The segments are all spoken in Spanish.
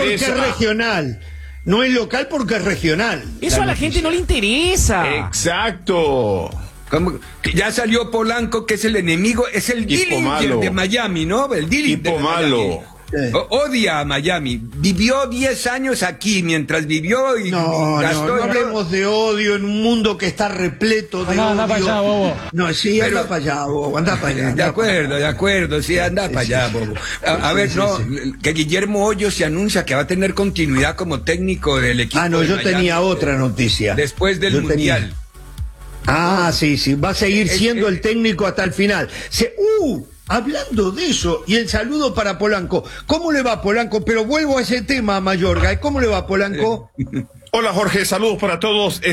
porque es regional. No es local porque es regional. Eso a la gente no le interesa. Exacto. Que ya salió Polanco, que es el enemigo, es el Dillinger de Miami, ¿no? El Dillinger Tipo de malo. Miami. Odia a Miami. Vivió 10 años aquí, mientras vivió y gastó. No hablemos de odio en un mundo que está repleto de odio. Anda para allá, bobo. No, sí, anda para allá, bobo, anda para allá. De acuerdo, sí, anda para allá, bobo. A ver, que Guillermo Hoyos se anuncia que va a tener continuidad como técnico del equipo. No, yo Miami, tenía otra noticia. Después del Mundial. Sí, va a seguir siendo el técnico hasta el final. Hablando de eso, y el saludo para Polanco. ¿Cómo le va, Polanco? Pero vuelvo a ese tema, Mayorga. ¿Cómo le va, Polanco? Hola, Jorge, saludos para todos.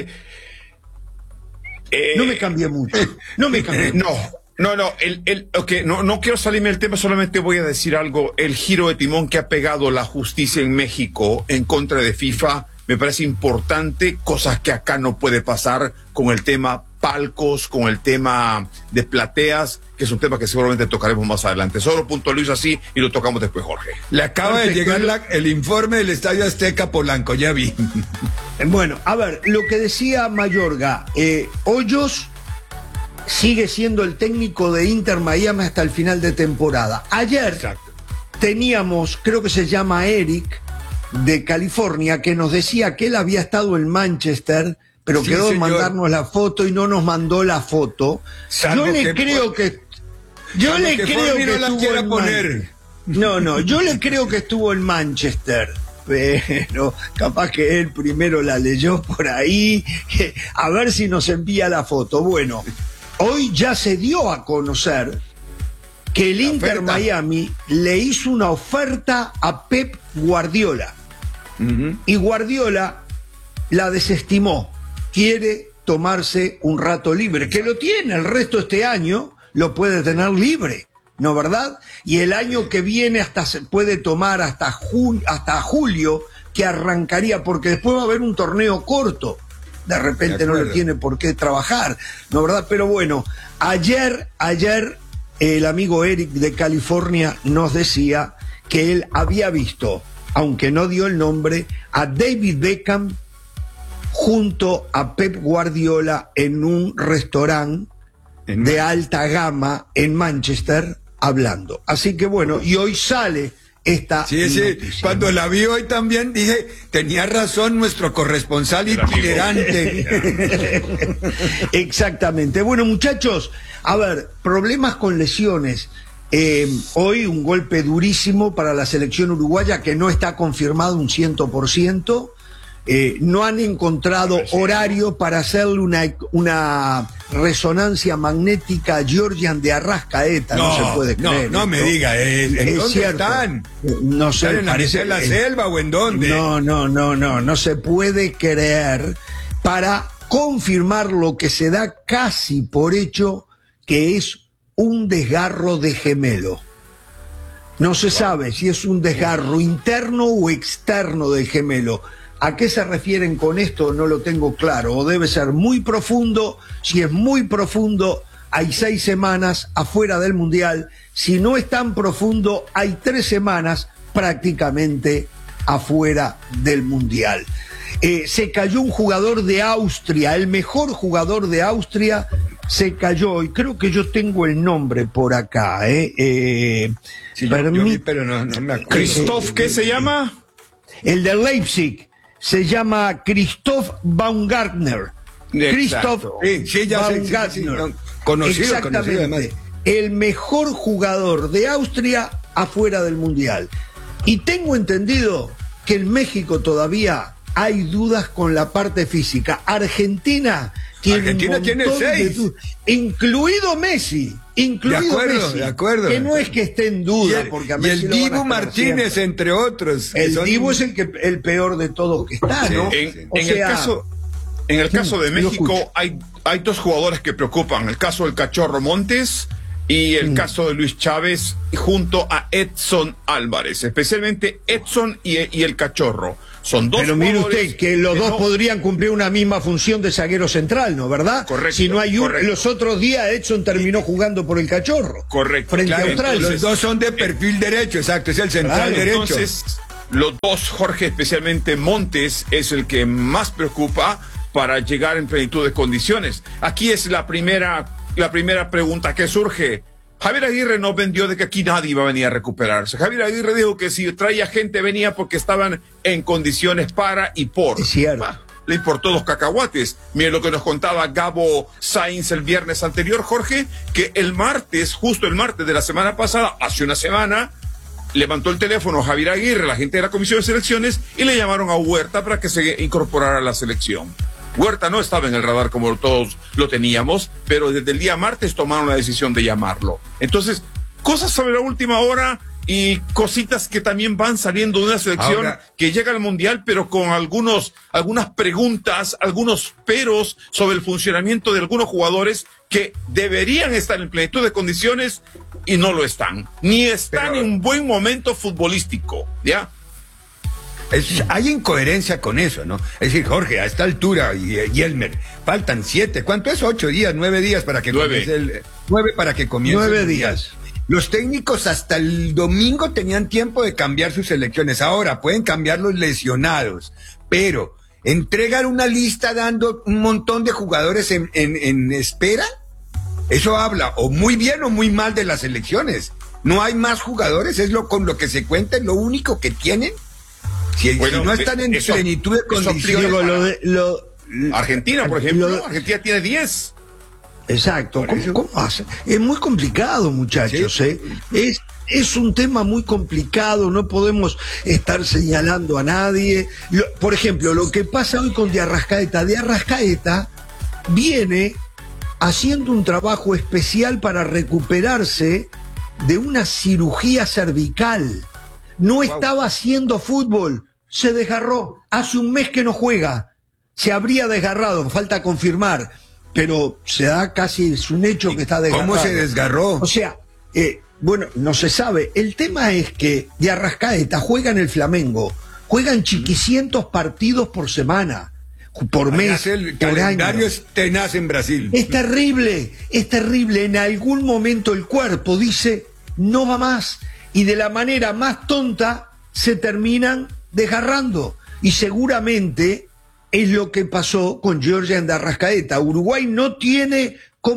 No me cambié mucho. No quiero salirme del tema, solamente voy a decir algo. El giro de timón que ha pegado la justicia en México en contra de FIFA me parece importante, cosas que acá no puede pasar con el tema palcos, con el tema de plateas, que es un tema que seguramente tocaremos más adelante. Solo puntualizo así y lo tocamos después, Jorge. Le acaba de llegar el informe del Estadio Azteca, Polanco, ya vi. Bueno, a ver, lo que decía Mayorga, Hoyos sigue siendo el técnico de Inter Miami hasta el final de temporada. Ayer teníamos, creo que se llama Eric, de California, que nos decía que él había estado en Manchester, pero quedó en mandarnos la foto y no nos mandó la foto. Yo le creo que estuvo en Manchester, pero capaz que él primero la leyó por ahí, a ver si nos envía la foto. Bueno, hoy ya se dio a conocer que el Inter Miami le hizo una oferta a Pep Guardiola. Y Guardiola la desestimó. Quiere tomarse un rato libre, que lo tiene el resto de este año, lo puede tener libre, ¿no verdad? Y el año que viene hasta se puede tomar hasta julio, que arrancaría, porque después va a haber un torneo corto. De repente no le tiene por qué trabajar, ¿no verdad? Pero bueno, ayer el amigo Eric de California nos decía que él había visto, aunque no dio el nombre, a David Beckham junto a Pep Guardiola en un restaurante de alta gama en Manchester hablando. Así que bueno, y hoy sale esta noticia. Cuando la vi hoy también dije, tenía razón nuestro corresponsal itinerante. Exactamente. Bueno, muchachos, a ver, problemas con lesiones. Hoy un golpe durísimo para la selección uruguaya, que no está confirmado un 100%. No han encontrado horario para hacerle una resonancia magnética a Georgian de Arrascaeta. No se puede creer. No me diga, ¿en dónde cierto. están? No sé, ¿En la selva o en dónde? No se puede creer, para confirmar lo que se da casi por hecho, que es un desgarro de gemelo. No se sabe si es un desgarro interno o externo del gemelo. ¿A qué se refieren con esto? No lo tengo claro. O debe ser muy profundo. Si es muy profundo, hay 6 semanas afuera del Mundial. Si no es tan profundo, hay 3 semanas prácticamente afuera del Mundial. Se cayó un jugador de Austria, el mejor jugador de Austria se cayó, y creo que yo tengo el nombre por acá. Sí, yo vi, pero no me acuerdo. ¿Christoph qué se llama? El de Leipzig. Se llama Christoph Baumgartner. Christoph Baumgartner. Conocido además. El mejor jugador de Austria afuera del Mundial. Y tengo entendido que en México todavía hay dudas con la parte física. Argentina tiene 6, incluido Messi. De acuerdo. Que no es que esté en duda, porque a Messi y el Dibu Martínez, entre otros. El Dibu es el peor de todos que está, ¿no? En el caso de México hay 2 jugadores que preocupan. El caso del Cachorro Montes y el caso de Luis Chávez junto a Edson Álvarez, especialmente Edson y el Cachorro. Son 2 Pero mire jugadores usted que los dos podrían cumplir una misma función de zaguero central, ¿no? ¿Verdad? Correcto. Si no hay los otros días Edson terminó jugando por el Cachorro. Correcto. Frente a Australia. Los dos son de perfil derecho, exacto, es el central derecho. Los dos, Jorge, especialmente Montes, es el que más preocupa para llegar en plenitud de condiciones. Aquí es la primera pregunta que surge. Javier Aguirre no vendió de que aquí nadie iba a venir a recuperarse. Javier Aguirre dijo que si traía gente venía porque estaban en condiciones para y por. Es cierto. Le importó dos cacahuates. Mire lo que nos contaba Gabo Sainz el viernes anterior, Jorge, que el martes, justo el martes de la semana pasada, hace una semana, levantó el teléfono Javier Aguirre, la gente de la Comisión de Selecciones, y le llamaron a Huerta para que se incorporara a la selección. Huerta no estaba en el radar como todos lo teníamos, pero desde el día martes tomaron la decisión de llamarlo. Entonces, cosas sobre la última hora y cositas que también van saliendo de una selección que llega al Mundial, pero con algunas preguntas, algunos peros sobre el funcionamiento de algunos jugadores que deberían estar en plenitud de condiciones y no lo están. Ni están en un buen momento futbolístico, ¿ya? Hay incoherencia con eso, ¿no? Es decir, Jorge, a esta altura, y Yelmer, faltan 7, ¿cuánto es? 8 días, 9 días para que comience 9 para que comience 9 días. Los técnicos hasta el domingo tenían tiempo de cambiar sus selecciones. Ahora pueden cambiar los lesionados, pero entregar una lista dando un montón de jugadores en espera, eso habla o muy bien o muy mal de las selecciones. No hay más jugadores, es con lo que se cuenta, es lo único que tienen. Si no están en plenitud de condiciones. Argentina, por ejemplo, Argentina tiene 10. Exacto. ¿Cómo hace? Es muy complicado, muchachos. Sí. Es un tema muy complicado, no podemos estar señalando a nadie. Por ejemplo, lo que pasa hoy con De Arrascaeta viene haciendo un trabajo especial para recuperarse de una cirugía cervical. No estaba haciendo fútbol, se desgarró. Hace un mes que no juega. Se habría desgarrado, falta confirmar, pero se da casi, es un hecho que está desgarrado. ¿Cómo se desgarró? O sea, bueno, no se sabe. El tema es que De Arrascaeta juega en el Flamengo, juegan chiquicientos partidos por semana, por mes, el por calendario año. es tenaz en Brasil. Es terrible, es terrible. En algún momento el cuerpo dice, no va más. Y de la manera más tonta se terminan desgarrando. Y seguramente es lo que pasó con Georgian de Arrascaeta. Uruguay no tiene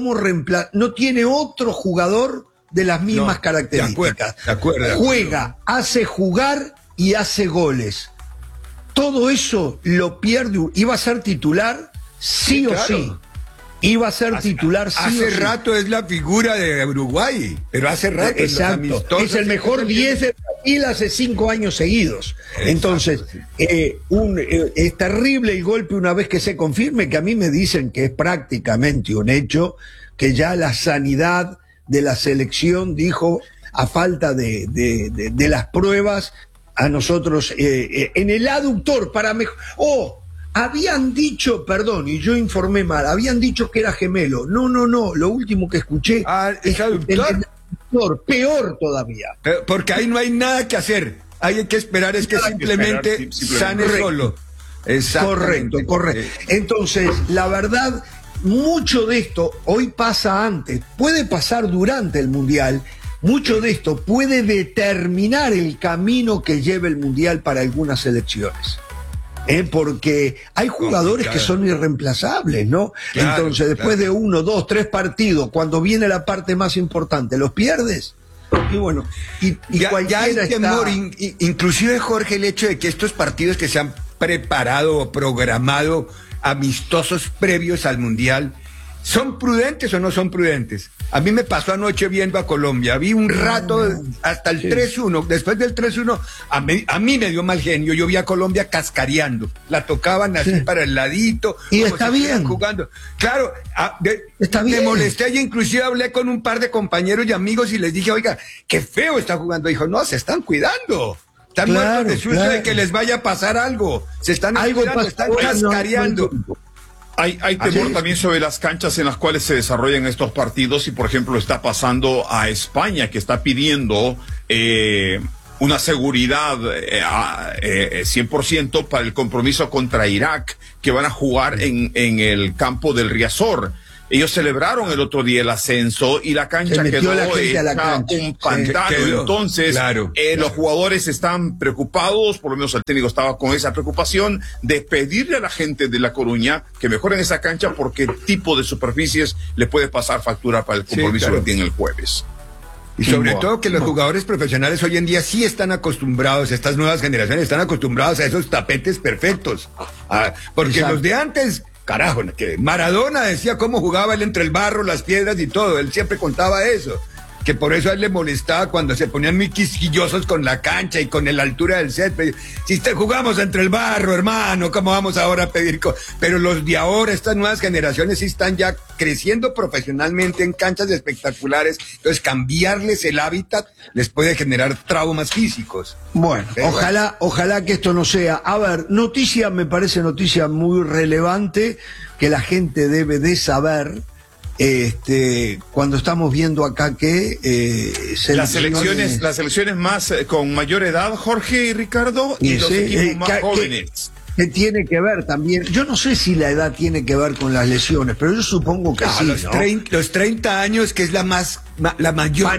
no tiene otro jugador de las mismas características. De acuerdo. Juega, hace jugar y hace goles. Todo eso lo pierde. ¿Iba a ser titular? Sí, o sí. Iba a ser titular sí hace o sí. rato es la figura de Uruguay, pero hace rato. Exacto. Es el mejor 10 de Brasil hace 5 años seguidos. Exacto. Entonces, es terrible el golpe una vez que se confirme, que a mí me dicen que es prácticamente un hecho, que ya la sanidad de la selección dijo, a falta de las pruebas, a nosotros en el aductor para mejor. Habían dicho, perdón, y yo informé mal, habían dicho que era gemelo. No, lo último que escuché es aductor, peor todavía. Porque ahí no hay nada que hacer, hay que esperar, es que simplemente sane solo. Correcto. Entonces, la verdad, mucho de esto hoy pasa antes, puede pasar durante el Mundial, mucho de esto puede determinar el camino que lleve el Mundial para algunas selecciones. Porque hay jugadores que son irreemplazables, ¿no? Claro, entonces, después de 1, 2, 3 partidos, cuando viene la parte más importante, los pierdes. Y bueno, y ya hay temor, inclusive, Jorge, el hecho de que estos partidos que se han preparado o programado, amistosos previos al Mundial, ¿son prudentes o no son prudentes? A mí me pasó anoche viendo a Colombia, vi un rato hasta el 3-1, después del 3-1, a mí me dio mal genio, yo vi a Colombia cascareando, la tocaban así para el ladito, y está bien jugando. Claro, está bien. Me molesté y inclusive hablé con un par de compañeros y amigos y les dije, oiga, qué feo está jugando. Dijo, no, se están cuidando. Están muertos de susto de que les vaya a pasar algo. Se están cuidando, están cascareando. Hay temor también sobre las canchas en las cuales se desarrollan estos partidos y, por ejemplo, está pasando a España, que está pidiendo una seguridad 100% para el compromiso contra Irak, que van a jugar en el campo del Riazor. Ellos celebraron el otro día el ascenso y la cancha quedó hecha un pantano. Entonces, claro. Los jugadores están preocupados, por lo menos el técnico estaba con esa preocupación de pedirle a la gente de La Coruña que mejoren esa cancha porque el tipo de superficies le puede pasar factura para el compromiso que tienen el jueves. Y sobre todo que los jugadores profesionales hoy en día sí están acostumbrados, estas nuevas generaciones están acostumbrados a esos tapetes perfectos. Porque los de antes, carajo, que Maradona decía cómo jugaba él entre el barro, las piedras y todo, él siempre contaba eso. Que por eso a él le molestaba cuando se ponían muy quisquillosos con la cancha y con la altura del césped. Si jugamos entre el barro, hermano, ¿cómo vamos ahora a pedir? Pero los de ahora, estas nuevas generaciones, sí están ya creciendo profesionalmente en canchas espectaculares. Entonces, cambiarles el hábitat les puede generar traumas físicos. Bueno, ojalá que esto no sea. A ver, me parece noticia muy relevante que la gente debe de saber. Cuando estamos viendo acá que las selecciones más con mayor edad, Jorge y Ricardo, y los equipos más jóvenes. Que tiene que ver también, yo no sé si la edad tiene que ver con las lesiones, pero yo supongo que sí, los 30 años, que es la mayor.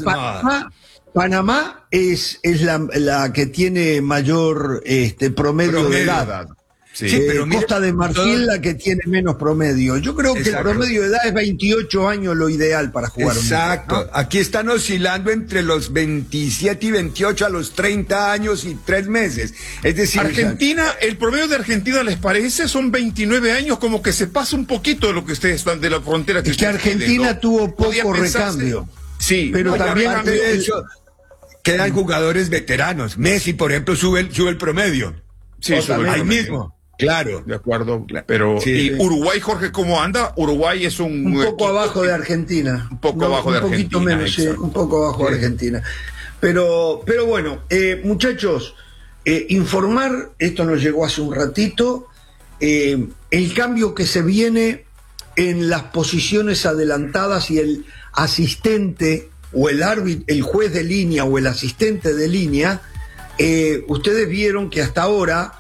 Panamá es la que tiene mayor promedio de edad. Sí, pero Costa de Marfil la que tiene menos promedio. Yo creo que el promedio de edad es 28 años lo ideal para jugar. Exacto. Un mundial, ¿no? Aquí están oscilando entre los 27 y 28 a los 30 años y 3 meses. Es decir, Argentina, el promedio de Argentina, ¿les parece? Son 29 años, como que se pasa un poquito de lo que ustedes están de la frontera. Es que Argentina tuvo poco recambio. Sí, pero también de hecho quedan jugadores veteranos. Messi, por ejemplo, sube el promedio. Sí, ahí mismo. Claro. De acuerdo, pero sí, ¿y Uruguay, Jorge, cómo anda? Uruguay es un poco abajo de Argentina. Un poco abajo de Argentina. Un poquito menos, sí, un poco abajo de Argentina. Pero bueno, muchachos, informar, esto nos llegó hace un ratito, el cambio que se viene en las posiciones adelantadas y el asistente o el árbitro, el juez de línea o el asistente de línea, ustedes vieron que hasta ahora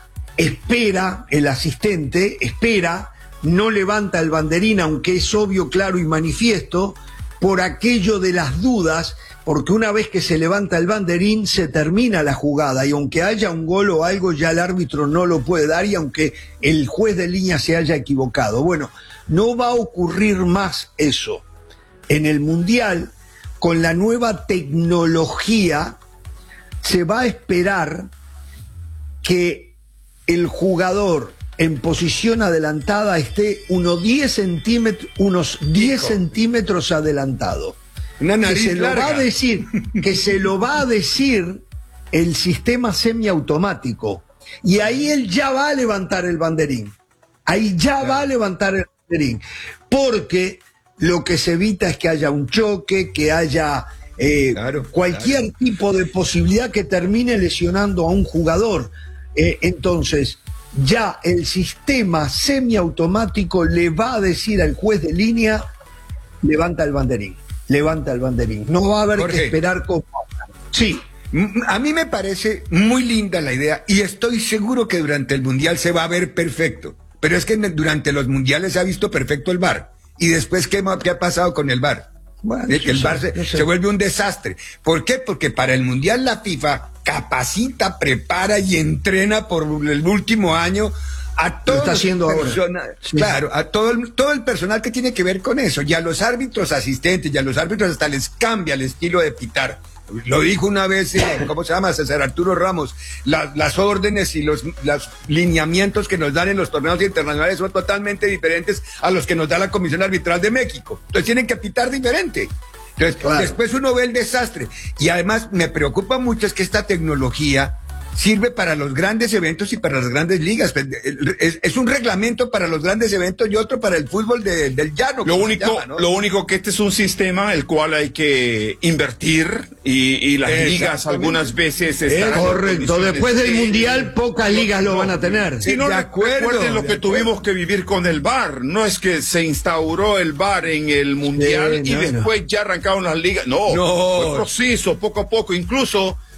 el asistente espera, no levanta el banderín, aunque es obvio, claro y manifiesto, por aquello de las dudas, porque una vez que se levanta el banderín se termina la jugada y aunque haya un gol o algo ya el árbitro no lo puede dar y aunque el juez de línea se haya equivocado. Bueno, no va a ocurrir más eso. En el Mundial, con la nueva tecnología, se va a esperar que el jugador en posición adelantada esté unos 10 centímetros adelantado. Una nariz larga. Que se lo va a decir el sistema semiautomático. Y ahí él ya va a levantar el banderín. Va a levantar el banderín. Porque lo que se evita es que haya un choque, que haya cualquier tipo de posibilidad que termine lesionando a un jugador. Entonces, ya el sistema semiautomático le va a decir al juez de línea, levanta el banderín. No va a haber que esperar como... Sí. A mí me parece muy linda la idea y estoy seguro que durante el Mundial se va a ver perfecto. Pero es que durante los Mundiales se ha visto perfecto el VAR. ¿Y después qué ha pasado con el VAR? Bueno, que el VAR se vuelve un desastre. ¿Por qué? Porque para el Mundial la FIFA capacita, prepara y entrena por el último año a todo claro, a todo el personal que tiene que ver con eso, y a los árbitros asistentes, y a los árbitros hasta les cambia el estilo de pitar. Lo dijo una vez, ¿cómo se llama? César Arturo Ramos, las órdenes y los lineamientos que nos dan en los torneos internacionales son totalmente diferentes a los que nos da la Comisión Arbitral de México. Entonces tienen que pitar diferente. Entonces, después uno ve el desastre. Y además me preocupa mucho es que esta tecnología sirve para los grandes eventos y para las grandes ligas. Es un reglamento para los grandes eventos y otro para el fútbol del llano. Lo único que este es un sistema el cual hay que invertir y las ligas algunas veces están correcto. Después del Mundial pocas ligas lo van a tener. Si no, recuerden lo que tuvimos que vivir con el VAR. No es que se instauró el VAR en el Mundial y después ya arrancaron las ligas. No, fue proceso, poco a poco. Incluso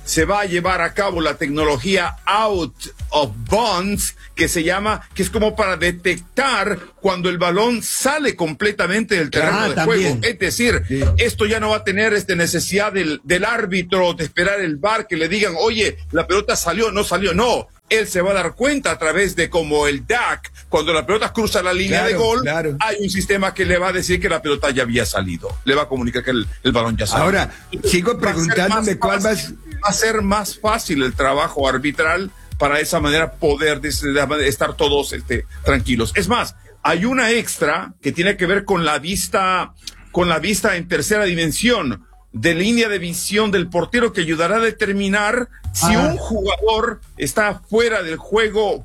se va a llevar a cabo la tecnología out of bounds, que es como para detectar cuando el balón sale completamente del terreno de juego. Es decir, esto ya no va a tener necesidad del árbitro de esperar el VAR que le digan, oye, la pelota salió, no salió, no. Él se va a dar cuenta a través de como el DAC, cuando la pelota cruza la línea de gol, hay un sistema que le va a decir que la pelota ya había salido. Le va a comunicar que el balón ya salió. Ahora, sigo preguntándome cuál va a ser más fácil el trabajo arbitral para de esa manera poder estar todos tranquilos. Es más, hay una extra que tiene que ver con la vista en tercera dimensión, de línea de visión del portero, que ayudará a determinar si un jugador está fuera de juego,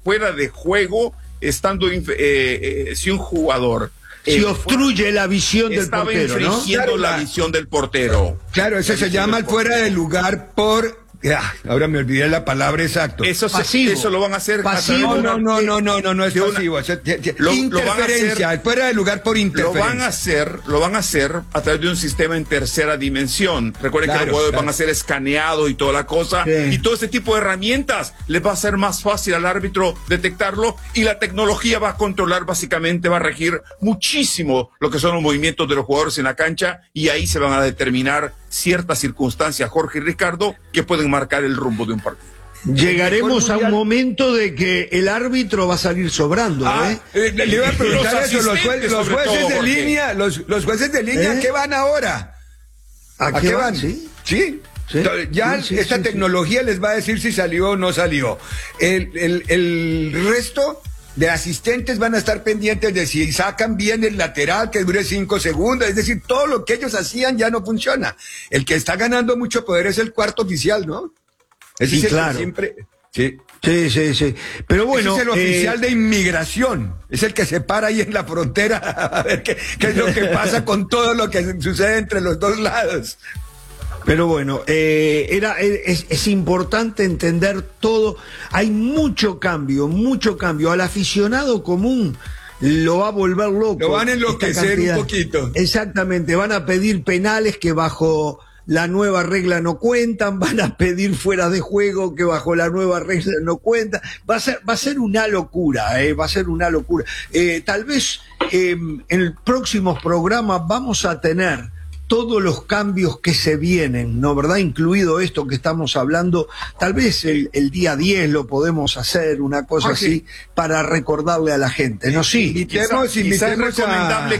estando si un jugador si obstruye la visión del portero, estaba infringiendo la visión del portero. Claro, eso se llama el fuera de lugar por... ahora me olvidé la palabra exacta. Eso lo van a hacer. Pasivo. No es pasivo. Interferencia, fuera de lugar por interferencia. Lo van a hacer a través de un sistema en tercera dimensión. Recuerden que los jugadores van a ser escaneados y toda la cosa. Sí. Y todo ese tipo de herramientas les va a ser más fácil al árbitro detectarlo, y la tecnología va a controlar, básicamente va a regir muchísimo lo que son los movimientos de los jugadores en la cancha, y ahí se van a determinar ciertas circunstancias, Jorge y Ricardo, que pueden marcar el rumbo de un partido. Llegaremos a un momento de que el árbitro va a salir sobrando, Le iba a preguntar eso, los jueces de línea, los jueces de línea, ¿a qué van ahora? ¿A qué van? Sí. Ya esta tecnología les va a decir si salió o no salió. El resto de asistentes van a estar pendientes de si sacan bien el lateral, que dure 5 segundos, es decir, todo lo que ellos hacían ya no funciona. El que está ganando mucho poder es el cuarto oficial, ¿no? Ese es claro. Siempre... Sí. Pero bueno, ese es el oficial de inmigración, es el que se para ahí en la frontera a ver qué es lo que pasa con todo lo que sucede entre los dos lados. Pero bueno, es importante entender todo. Hay mucho cambio. Al aficionado común lo va a volver loco. Lo van a enloquecer un poquito. Exactamente, van a pedir penales que bajo la nueva regla no cuentan, van a pedir fuera de juego que bajo la nueva regla no cuentan. Va a ser una locura, va a ser una locura. Tal vez en próximos programas vamos a tener todos los cambios que se vienen, ¿no? ¿Verdad? Incluido esto que estamos hablando. Tal vez el día 10 lo podemos hacer, una cosa así, para recordarle a la gente, ¿no? Sí. Quizás es recomendable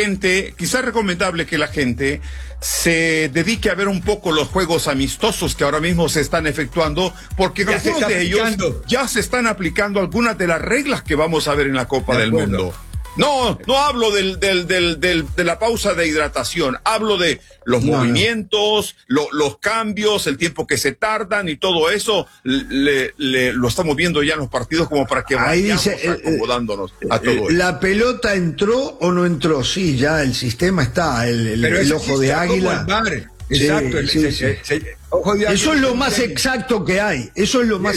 que la gente se dedique a ver un poco los juegos amistosos que ahora mismo se están efectuando, porque en algunos de ellos ya se están aplicando algunas de las reglas que vamos a ver en la Copa del Mundo. No hablo de la pausa de hidratación, hablo de los movimientos, los cambios, el tiempo que se tardan y todo eso, lo estamos viendo ya en los partidos como para que vayamos acomodándonos a todo eso. ¿La pelota entró o no entró? Sí, ya el sistema está, el ojo de águila. Exacto, ojo de águila. Eso es lo más exacto que hay, El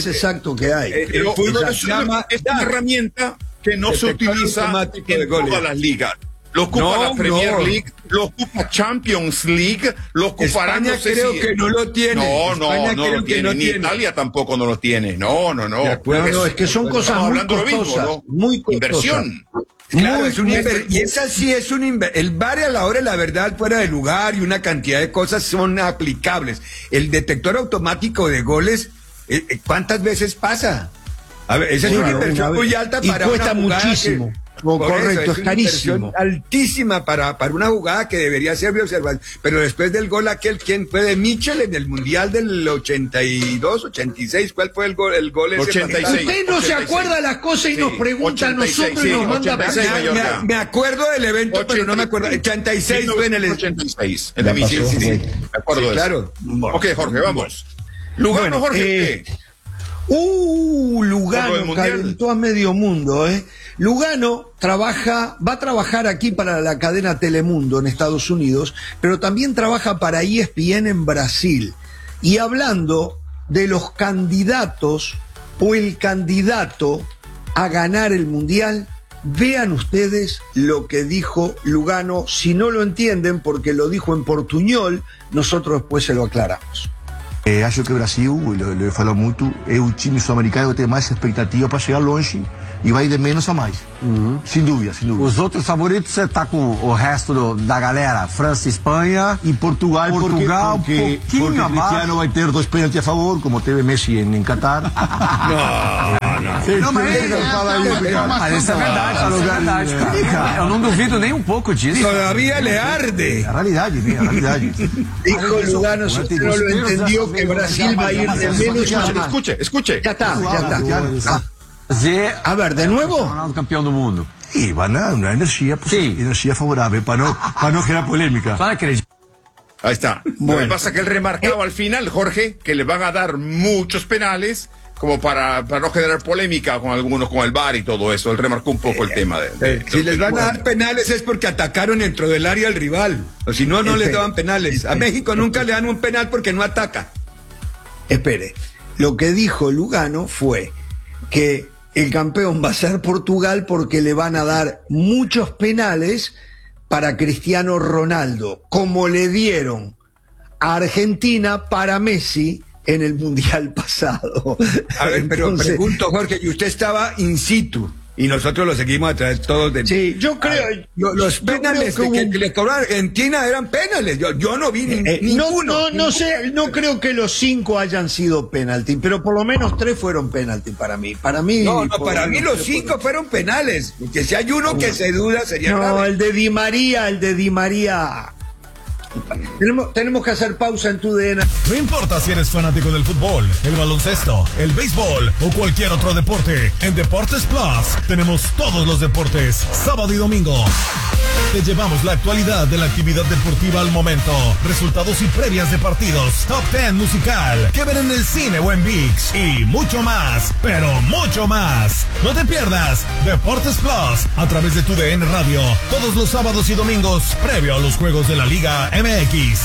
fútbol es una herramienta que no se utiliza en todas las ligas. Lo ocupa la Premier League, lo ocupa Champions League, lo ocupará. España creo que no lo tiene. No lo tiene. Ni Italia tampoco no lo tiene. No. Es que son cosas muy costosas. Muy costosas. Inversión. Claro, y esa sí es el VAR a la hora de la verdad fuera de lugar y una cantidad de cosas son aplicables. El detector automático de goles, ¿cuántas veces pasa? A ver, esa es una inversión muy alta para cuesta una jugada muchísimo. Correcto, es carísimo. Altísima para una jugada que debería ser de observación. Pero después del gol ¿quién fue de Mitchell en el Mundial del 82, 86? ¿Cuál fue el gol ese? 86. Usted no se acuerda las cosas y nos pregunta 86, a nosotros y nos manda 86, me acuerdo del evento, pero no me acuerdo. 86 fue en el 86. El de Mitchell, sí. Me acuerdo de eso. Claro. Ok, Jorge, vamos. Lugano, Jorge. Lugano calentó a medio mundo, Lugano va a trabajar aquí para la cadena Telemundo en Estados Unidos, pero también trabaja para ESPN en Brasil. Y hablando de los candidatos o el candidato a ganar el Mundial, vean ustedes lo que dijo Lugano. Si no lo entienden, porque lo dijo en portuñol, nosotros después se lo aclaramos. Acho que o Brasil, eu falo muito, é o time sul-americano que tem mais expectativa para chegar longe e vai de menos a mais. Sem dúvida, sem dúvida. Os outros favoritos, você tá com o resto da galera, França, Espanha e Portugal, porque porque Cristiano vai ter 2 pênaltis a favor, como teve Messi em Qatar. Não, mas isso é verdade, cara. Eu não duvido nem um pouco disso. Todavía le arde. A realidade, a realidade. Dijo Lugano, usted no lo entendió, que Brasil va a ir de menos a más. Escuche. Ya está. A ver, ¿de nuevo? Campeão do mundo. Y van a una energía, pues, energía favorable para no generar polémica. Ahí está. Lo que pasa es que él remarcaba al final, Jorge, que le van a dar muchos penales como para no generar polémica con algunos, con el VAR y todo eso. Él remarcó un poco el tema si les van a dar penales es porque atacaron dentro del área al rival. O si no, no les daban penales. A México nunca le dan un penal porque no ataca. Espere, lo que dijo Lugano fue que el campeón va a ser Portugal porque le van a dar muchos penales para Cristiano Ronaldo, como le dieron a Argentina para Messi en el Mundial pasado. A ver, pero pregunto, Jorge, y usted estaba in situ y nosotros lo seguimos a través todos de... Sí, yo creo... Los penales que le cobraron a Argentina eran penales. Yo no vi ninguno. No sé, no creo que los 5 hayan sido penalti, pero por lo menos 3 fueron penalti para mí. Para mí los 5 fueron penales. Que si hay uno que se duda sería grave. El de Di María. Tenemos que hacer pausa en TUDN. No importa si eres fanático del fútbol, el baloncesto, el béisbol o cualquier otro deporte, en Deportes Plus tenemos todos los deportes, sábado y domingo. Te llevamos la actualidad de la actividad deportiva al momento, resultados y previas de partidos, top 10 musical, que ver en el cine o en ViX y mucho más, pero mucho más. No te pierdas Deportes Plus a través de TUDN Radio, todos los sábados y domingos, previo a los juegos de la Liga MX.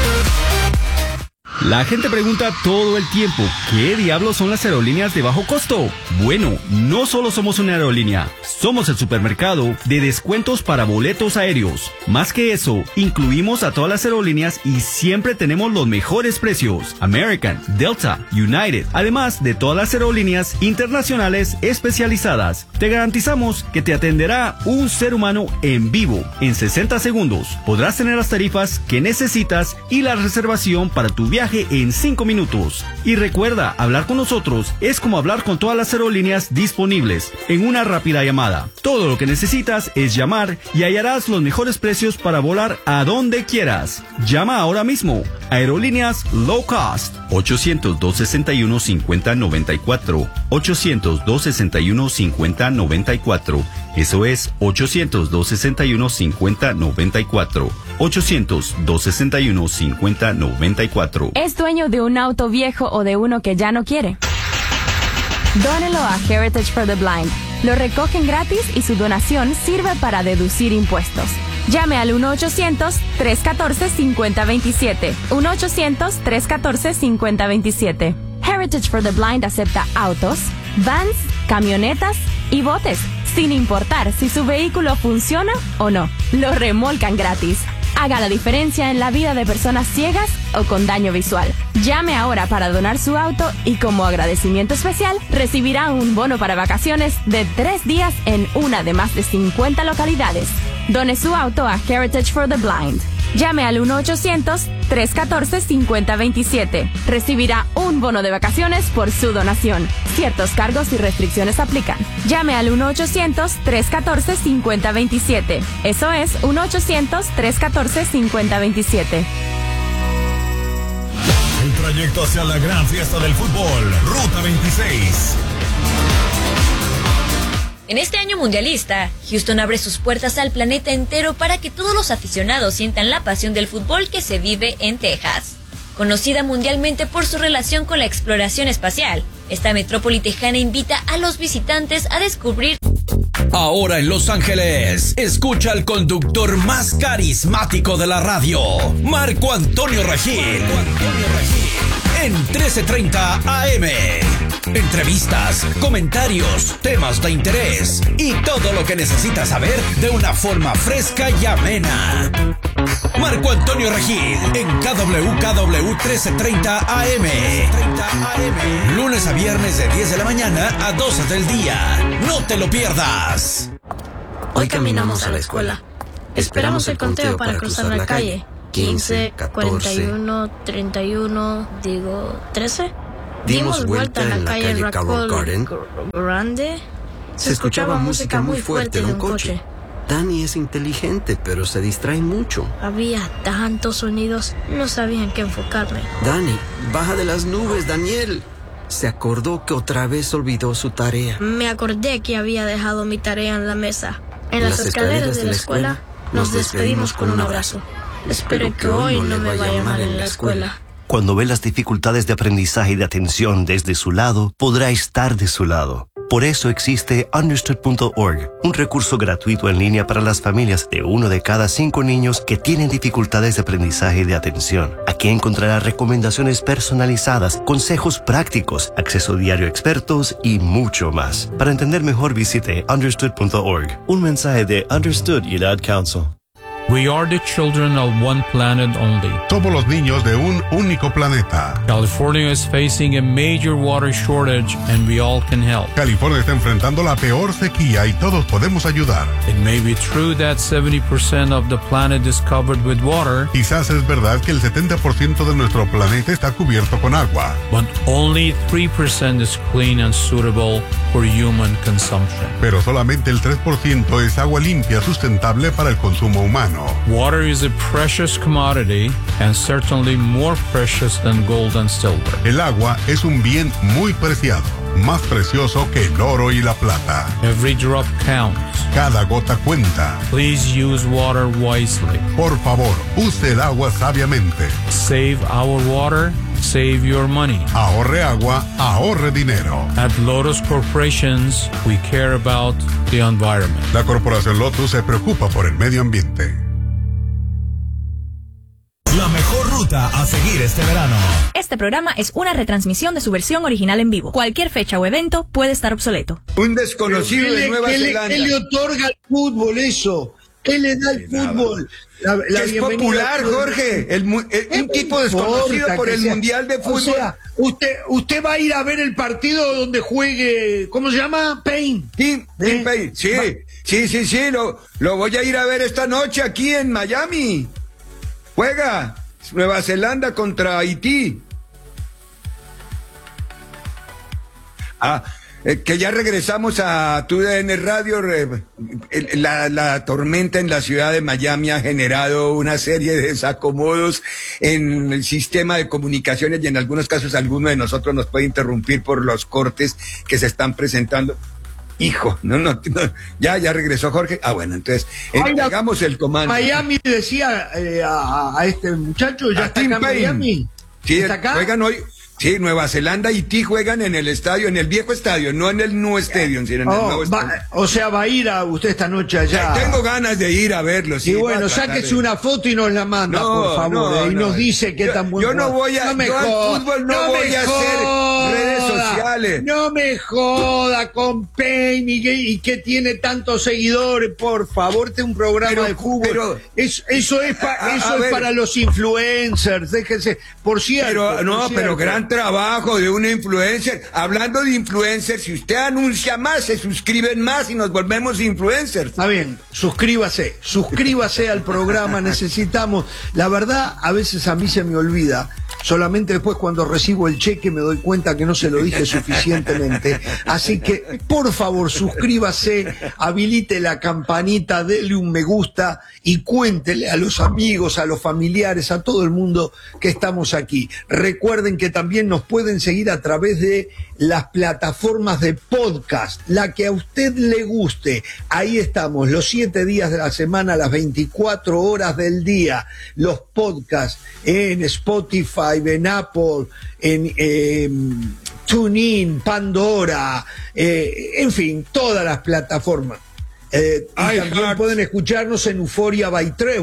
La gente pregunta todo el tiempo, ¿qué diablos son las aerolíneas de bajo costo? Bueno, no solo somos una aerolínea, somos el supermercado de descuentos para boletos aéreos. Más que eso, incluimos a todas las aerolíneas y siempre tenemos los mejores precios. American, Delta, United, además de todas las aerolíneas internacionales especializadas. Te garantizamos que te atenderá un ser humano en vivo en 60 segundos. Podrás tener las tarifas que necesitas y la reservación para tu viaje en 5 minutos. Y recuerda, hablar con nosotros es como hablar con todas las aerolíneas disponibles en una rápida llamada. Todo lo que necesitas es llamar y hallarás los mejores precios para volar a donde quieras. Llama ahora mismo. Aerolíneas Low Cost. 800-261-5094. 800-261-5094. Eso es 800-261-5094. 800-261-5094. ¿Es dueño de un auto viejo o de uno que ya no quiere? Dónelo a Heritage for the Blind. Lo recogen gratis y su donación sirve para deducir impuestos. Llame al 1-800-314-5027. 1-800-314-5027. Heritage for the Blind acepta autos, vans, camionetas y botes, sin importar si su vehículo funciona o no. Lo remolcan gratis. Haga la diferencia en la vida de personas ciegas o con daño visual. Llame ahora para donar su auto y como agradecimiento especial recibirá un bono para vacaciones de 3 días en una de más de 50 localidades. Done su auto a Heritage for the Blind. Llame al 1-800-314-5027. Recibirá un bono de vacaciones por su donación. Ciertos cargos y restricciones aplican. Llame al 1-800-314-5027. Eso es 1-800-314-5027. El trayecto hacia la gran fiesta del fútbol, Ruta 26. En este año mundialista, Houston abre sus puertas al planeta entero para que todos los aficionados sientan la pasión del fútbol que se vive en Texas. Conocida mundialmente por su relación con la exploración espacial, esta metrópoli tejana invita a los visitantes a descubrir. Ahora en Los Ángeles, escucha al conductor más carismático de la radio, Marco Antonio Regil. en 1330 AM. Entrevistas, comentarios, temas de interés y todo lo que necesitas saber de una forma fresca y amena. Marco Antonio Regil en KWKW 1330 AM. Lunes a viernes de 10 de la mañana a 12 del día. No te lo pierdas. Hoy caminamos a la escuela. Esperamos el conteo para cruzar la calle. 15, 41, 31, 13. Dimos vuelta en la calle Carroll Garden. Grande. Se escuchaba música muy fuerte de un coche. Danny es inteligente, pero se distrae mucho. Había tantos sonidos, no sabía en qué enfocarme. Danny, baja de las nubes, Daniel. Se acordó que otra vez olvidó su tarea. Me acordé que había dejado mi tarea en la mesa. En las escaleras de la escuela nos despedimos con un abrazo. Espero que hoy no me vaya mal en la escuela. Cuando ve las dificultades de aprendizaje y de atención desde su lado, podrá estar de su lado. Por eso existe Understood.org, un recurso gratuito en línea para las familias de 1 de cada 5 niños que tienen dificultades de aprendizaje y de atención. Aquí encontrará recomendaciones personalizadas, consejos prácticos, acceso diario a expertos y mucho más. Para entender mejor, visite Understood.org. Un mensaje de Understood y Ad Council. We are the children of one planet only. Somos los niños de un único planeta. California is facing a major water shortage and we all can help. California está enfrentando la peor sequía y todos podemos ayudar. It may be true that 70% of the planet is covered with water. Quizás es verdad que el 70% de nuestro planeta está cubierto con agua. But only 3% is clean and suitable for human consumption. Pero solamente el 3% es agua limpia sustentable para el consumo humano. Water is a precious commodity and certainly more precious than gold and silver. El agua es un bien muy preciado, más precioso que el oro y la plata. Every drop counts. Cada gota cuenta. Please use water wisely. Por favor, use el agua sabiamente. Save our water. Save your money. Ahorre agua, ahorre dinero. At Lotus Corporations, we care about the environment. La corporación Lotus se preocupa por el medio ambiente. La mejor ruta a seguir este verano. Este programa es una retransmisión de su versión original en vivo. Cualquier fecha o evento puede estar obsoleto. Un desconocido de Nueva Zelanda. ¿Qué le otorga al fútbol eso? ¿Qué le da al fútbol? Que es popular, Jorge. Un tipo desconocido por el Mundial de Fútbol. O sea, usted va a ir a ver el partido donde juegue, ¿cómo se llama? Payne. Tim Payne. Sí. Lo voy a ir a ver esta noche aquí en Miami. Juega Nueva Zelanda contra Haití. Que ya regresamos a TUDN Radio. La tormenta en la ciudad de Miami ha generado una serie de desacomodos en el sistema de comunicaciones y en algunos casos alguno de nosotros nos puede interrumpir por los cortes que se están presentando. Hijo, no, ya regresó Jorge. Bueno, entonces hagamos el comando. Miami decía a este muchacho, ya está acá en Miami. Sí, ¿está acá? Juegan hoy. Sí, Nueva Zelanda y Haití juegan en el estadio, en el viejo estadio, no en el nuevo estadio, sino en el nuevo estadio. O sea, va a ir a usted esta noche allá. Tengo ganas de ir a verlo. Sí, y bueno, sáquese una foto y nos la manda, por favor, y nos dice qué tan bueno. Yo no voy a, yo al fútbol no voy a hacer redes sociales. No me joda con Payne y que tiene tantos seguidores, por favor, un programa de fútbol. Eso es para los influencers, déjense. Por cierto. Pero gran trabajo de una influencer. Hablando de influencers, si usted anuncia más, se suscriben más y nos volvemos influencers. Está bien, suscríbase al programa, necesitamos. La verdad, a veces a mí se me olvida. Solamente después cuando recibo el cheque me doy cuenta que no se lo dije suficientemente. Así que, por favor, suscríbase, habilite la campanita, dele un me gusta y cuéntele a los amigos, a los familiares, a todo el mundo que estamos aquí. Recuerden que también nos pueden seguir a través de las plataformas de podcast, la que a usted le guste. Ahí estamos, los 7 días de la semana, las 24 horas del día, los podcasts en Spotify, en Apple, en TuneIn, Pandora, en fin, todas las plataformas. Y también pueden escucharnos en Euphoria by Trevor.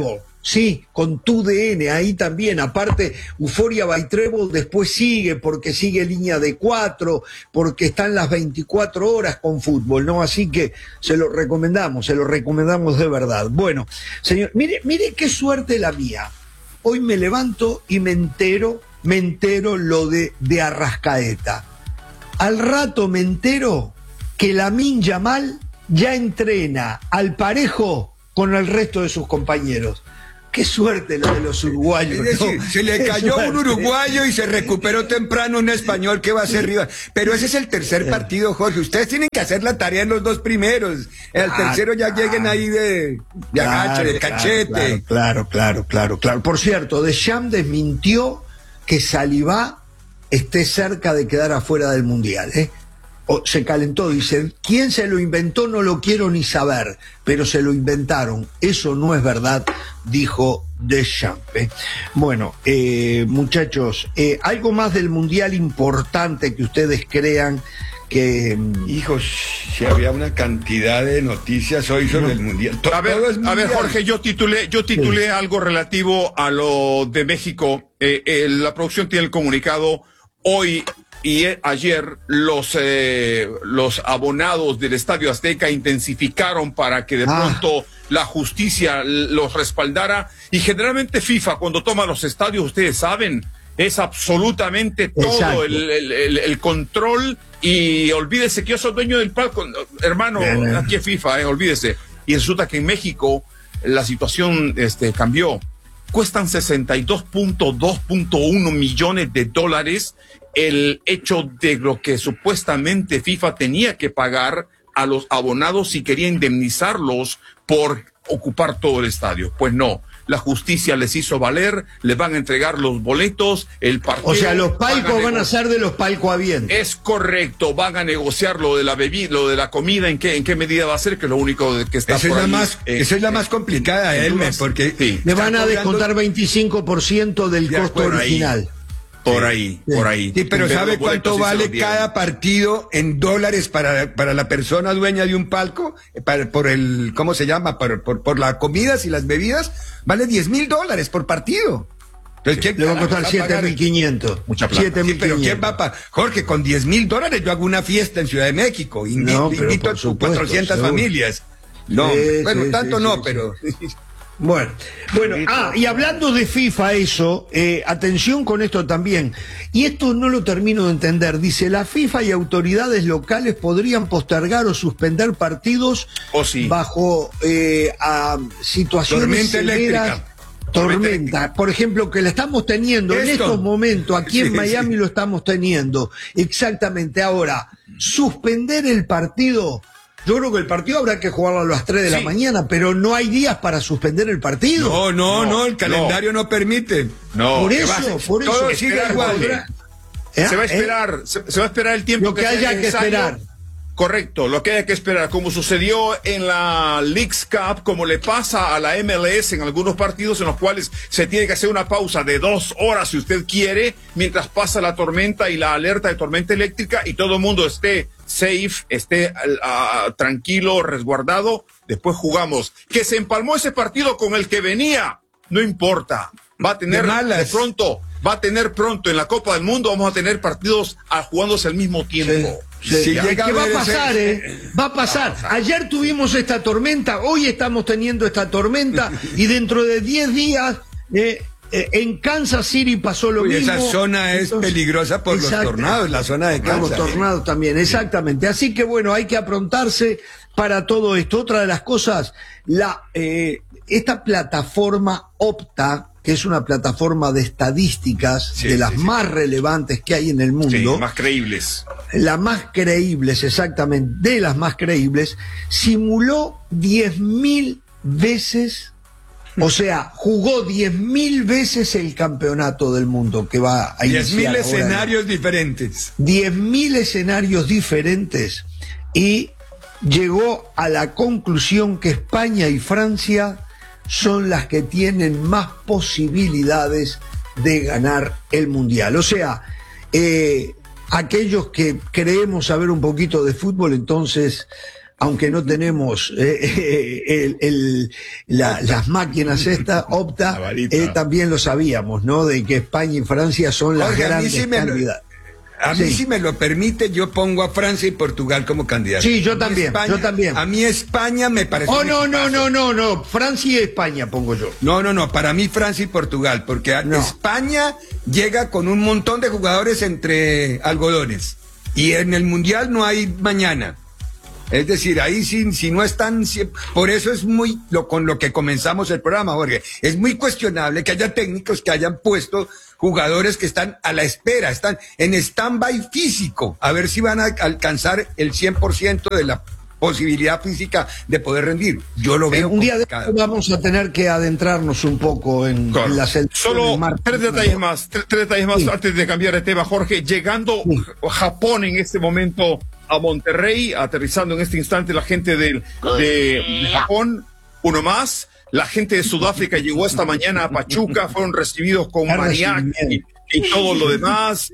Sí, con TUDN, ahí también. Aparte, Euphoria by Treble después sigue, porque sigue Línea de 4, porque están las 24 horas con fútbol, ¿no? Así que se lo recomendamos de verdad. Bueno, señor, mire qué suerte la mía. Hoy me levanto y me entero lo de Arrascaeta. Al rato me entero que Lamine Yamal ya entrena al parejo con el resto de sus compañeros. Qué suerte la de los uruguayos. Es decir, se le cayó un uruguayo y se recuperó temprano un español que va a ser rival. Pero ese es el tercer partido, Jorge. Ustedes tienen que hacer la tarea en los 2 primeros. El tercero ya lleguen ahí de agache, de cachete. Claro. Por cierto, Deschamps desmintió que Saliba esté cerca de quedar afuera del Mundial, se calentó, dice, ¿quién se lo inventó? No lo quiero ni saber, pero se lo inventaron. Eso no es verdad, dijo Deschamps. Bueno, muchachos, algo más del Mundial importante que ustedes crean que... Hijos, si había una cantidad de noticias hoy sobre el Mundial. A ver, Jorge, yo titulé algo relativo a lo de México. La producción tiene el comunicado hoy. Y ayer los abonados del Estadio Azteca intensificaron para que de pronto la justicia los respaldara. Y generalmente FIFA, cuando toma los estadios, ustedes saben, es absolutamente todo el control. Y olvídese que yo soy dueño del palco, hermano, aquí es FIFA, olvídese. Y resulta que en México la situación cambió. Cuestan 62.2.1 millones de dólares el hecho de lo que supuestamente FIFA tenía que pagar a los abonados si quería indemnizarlos por ocupar todo el estadio. Pues no, la justicia les hizo valer, les van a entregar los boletos, el partido... O sea, los palcos van a ser de los palcohabientes. Es correcto, van a negociar lo de la bebida, lo de la comida, en qué medida va a ser, que es lo único que está por ahí. Esa es la más complicada, Elmer, porque... Sí. Le van a descontar 25% del costo original. Por ahí. Sí, pero ¿sabe cuánto vale cada partido en dólares para la persona dueña de un palco? Por el, ¿cómo se llama? Por las comidas y las bebidas, vale $10,000 por partido. Entonces, le va a costar 7.500. Mucha plata. 7.500. Sí, pero ¿quién va a pagar? Jorge, con $10,000 yo hago una fiesta en Ciudad de México. Invito a 400 familias. No, tanto no, pero... Bueno, y hablando de FIFA atención con esto también, y esto no lo termino de entender, dice, la FIFA y autoridades locales podrían postergar o suspender partidos bajo situaciones severas. Tormenta, por ejemplo, que la estamos teniendo en estos momentos, aquí en Miami lo estamos teniendo, exactamente. Ahora, suspender el partido... Yo creo que el partido habrá que jugarlo a las 3 de la mañana, pero no hay días para suspender el partido. No, el calendario no permite. No. Por eso. Todo sigue igual. Se va a esperar, se va a esperar el tiempo lo que haya que esperar. Correcto, lo que haya que esperar, como sucedió en la Leagues Cup, como le pasa a la MLS en algunos partidos en los cuales se tiene que hacer una pausa de 2 horas, si usted quiere, mientras pasa la tormenta y la alerta de tormenta eléctrica y todo el mundo esté safe, esté tranquilo, resguardado. Después jugamos. Que se empalmó ese partido con el que venía, no importa. Va a tener pronto en la Copa del Mundo, vamos a tener partidos jugándose al mismo tiempo. Que va a pasar, va a pasar. Ayer tuvimos esta tormenta, hoy estamos teniendo esta tormenta y dentro de 10 días en Kansas City pasó lo mismo. Esa zona es peligrosa por los tornados, la zona de Kansas. Los tornados también, exactamente. Así que bueno, hay que aprontarse para todo esto. Otra de las cosas, esta plataforma Opta, que es una plataforma de estadísticas las más relevantes que hay en el mundo. Sí, más creíbles. Las más creíbles, exactamente, de las más creíbles, simuló 10.000 veces, o sea, jugó 10.000 veces el campeonato del mundo que va a iniciar. 10.000 escenarios diferentes. 10.000 escenarios diferentes y llegó a la conclusión que España y Francia son las que tienen más posibilidades de ganar el Mundial. O sea, aquellos que creemos saber un poquito de fútbol, entonces aunque no tenemos las máquinas estas, Opta, también lo sabíamos, ¿no? De que España y Francia son las grandes candidatas. A mí, si me lo permite, yo pongo a Francia y Portugal como candidatos. Sí, yo también, A mí España me parece... No, Francia y España pongo yo. No, para mí Francia y Portugal, porque España llega con un montón de jugadores entre algodones, y en el Mundial no hay mañana. Es decir, ahí si no están... Por eso es con lo que comenzamos el programa, Jorge. Es muy cuestionable que haya técnicos que hayan puesto jugadores que están a la espera, están en stand-by físico, a ver si van a alcanzar el 100% de la posibilidad física de poder rendir. Yo lo veo. Un día de esto vamos a tener que adentrarnos un poco en la selección. Solo tres detalles más sí, antes de cambiar de tema, Jorge. Llegando Japón en este momento a Monterrey, aterrizando en este instante la gente de Japón, uno más. La gente de Sudáfrica llegó esta mañana a Pachuca, fueron recibidos con mariachi y todo lo demás.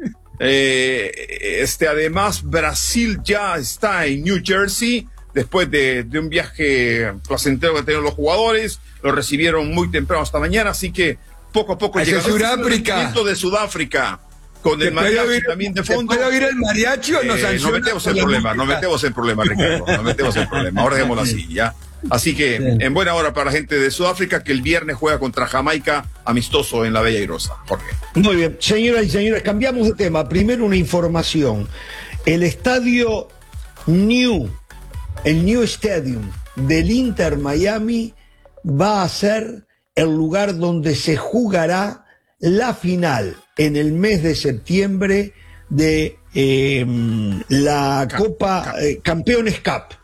Además, Brasil ya está en New Jersey después de un viaje placentero que tenían los jugadores. Lo recibieron muy temprano esta mañana, así que poco a poco llega Sudáfrica. De Sudáfrica. Con el mariachi también de fondo. ¿Puede oír el mariachi o nos sanciona? No metemos en problema, Ricardo. No metemos en problema. Ahora dejémoslo así, ¿ya? Así que, en buena hora para la gente de Sudáfrica, que el viernes juega contra Jamaica, amistoso en la Bella Airosa. Jorge. Muy bien, señoras y señores, cambiamos de tema. Primero una información. El estadio New Stadium del Inter Miami va a ser el lugar donde se jugará la final en el mes de septiembre de la Copa Campeones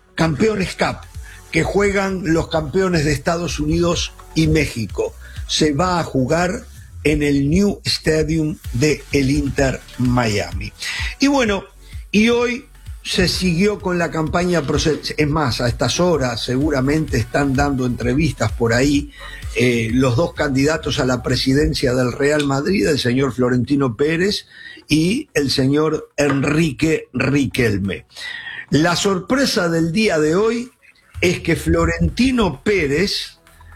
Cup, que juegan los campeones de Estados Unidos y México. Se va a jugar en el New Stadium de el Inter Miami. Y bueno, y hoy se siguió con la campaña, es más, a estas horas seguramente están dando entrevistas por ahí los dos candidatos a la presidencia del Real Madrid, el señor Florentino Pérez y el señor Enrique Riquelme. La sorpresa del día de hoy es que Florentino Pérez